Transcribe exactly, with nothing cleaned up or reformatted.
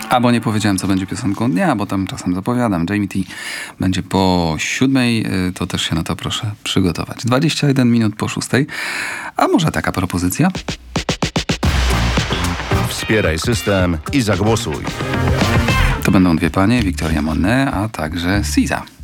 Albo nie powiedziałem, co będzie piosenką dnia, bo tam czasem zapowiadam. Jamie T będzie po siódmej, to też się na to proszę przygotować. dwadzieścia jeden minut po szóstej. A może taka propozycja? Wspieraj system i zagłosuj. To będą dwie panie, Victoria Monet, a także Siza.